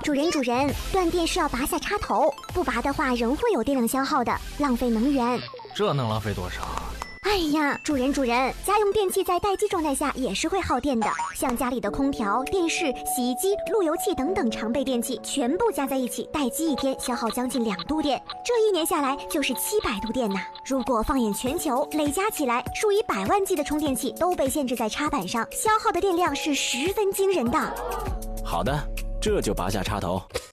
主人，断电是要拔下插头，不拔的话仍会有电量消耗的，浪费能源。 这能浪费多少？ 哎呀，主人，家用电器在待机状态下也是会耗电的，像家里的空调、电视、洗衣机、路由器等等常备电器，全部加在一起，待机一天消耗将近2度电，这1年下来就是700度电呐。如果放眼全球，累加起来，数以百万计的充电器都被限制在插板上，消耗的电量是十分惊人的。 好的，这就拔下插头。